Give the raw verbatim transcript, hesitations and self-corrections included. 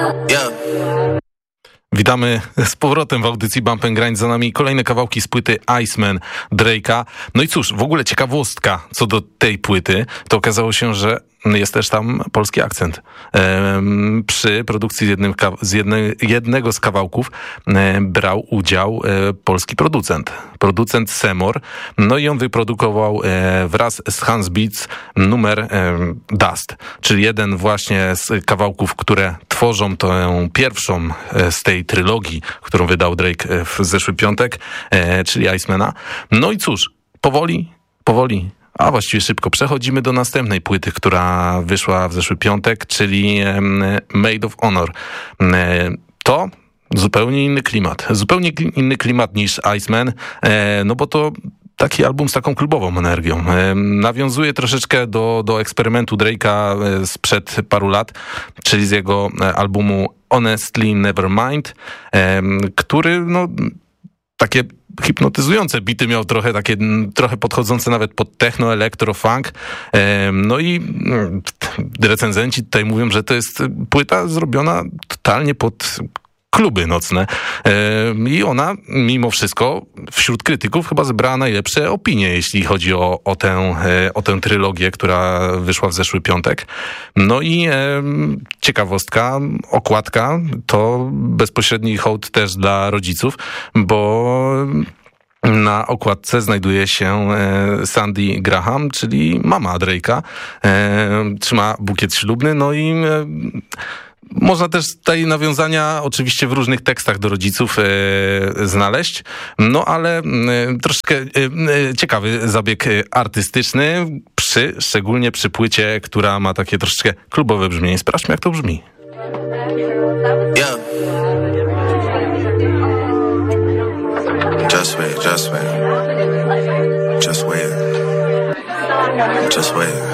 Yeah. Witamy z powrotem w audycji Bump and Grind. Za nami kolejne kawałki z płyty Iceman Drake'a. No i cóż, w ogóle ciekawostka co do tej płyty, to okazało się, że jest też tam polski akcent. Ehm, przy produkcji z, jednym, z jedne, jednego z kawałków e, brał udział e, polski producent. Producent Semor. No i on wyprodukował e, wraz z Hans Beats numer e, Dust, czyli jeden właśnie z kawałków, które tworzą tę pierwszą e, z tej trylogii, którą wydał Drake w zeszły piątek, e, czyli Icemana. No i cóż, powoli, powoli, a właściwie szybko przechodzimy do następnej płyty, która wyszła w zeszły piątek, czyli e, Made of Honor. E, to zupełnie inny klimat. Zupełnie inny klimat niż Iceman, e, no bo to taki album z taką klubową energią. E, nawiązuje troszeczkę do, do eksperymentu Drake'a sprzed paru lat, czyli z jego albumu Honestly Nevermind, e, który no takie hipnotyzujące bity miał, trochę takie, trochę podchodzące nawet pod techno, elektro, funk. No i recenzenci tutaj mówią, że to jest płyta zrobiona totalnie pod kluby nocne. I ona, mimo wszystko, wśród krytyków chyba zebrała najlepsze opinie, jeśli chodzi o, o, tę, o tę trylogię, która wyszła w zeszły piątek. No i e, ciekawostka, okładka to bezpośredni hołd też dla rodziców, bo na okładce znajduje się e, Sandy Graham, czyli mama Drake'a. E, trzyma bukiet ślubny, no i e, można też tutaj nawiązania oczywiście w różnych tekstach do rodziców e, znaleźć, no ale e, troszkę e, ciekawy zabieg artystyczny, przy, szczególnie przy płycie, która ma takie troszeczkę klubowe brzmienie. Sprawdźmy, jak to brzmi. Yeah. Just wait, just wait. Just wait. Just wait.